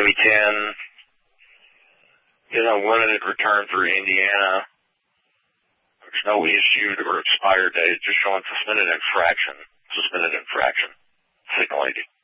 Miami 10, limited return through Indiana. There's no issued or expired date, just showing suspended infraction. Signal 80.